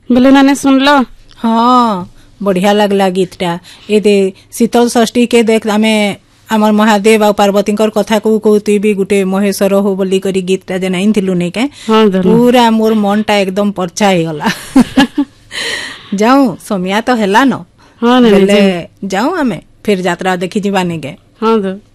बोले नानी सुन लो। हाँ बढ़िया लगला गीतटा। ये शीतल षष्ठी के देख आमे आमर महादेव आ पार्वती कथा को तु भी गुटे महेश्वर हो बोली करी गीतटा जे नहीं थिलु नहीं के पूरा मोर मन टा एकदम परछा हे गला। जाऊं सोमिया तो हेला न। हाँ जाऊं आमे फिर यात्रा देखी जीवानी के। हाँ